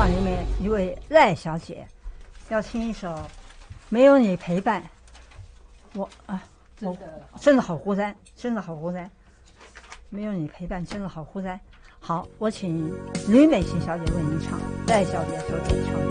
里面一位赖小姐要听一首《没有你陪伴》，我真的好孤单，真的好孤单，没有你陪伴，真的好孤单。好，我请吕美琴小姐为您唱，赖小姐所主唱。